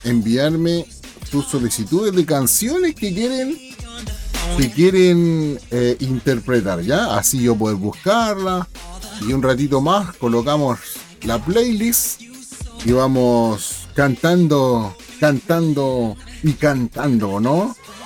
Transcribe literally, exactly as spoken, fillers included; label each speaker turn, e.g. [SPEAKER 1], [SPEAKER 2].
[SPEAKER 1] enviarme tus solicitudes de canciones que quieren que quieren eh, interpretar, ¿ya? Así yo poder buscarla y un ratito más colocamos la playlist y vamos cantando, cantando y cantando, ¿no?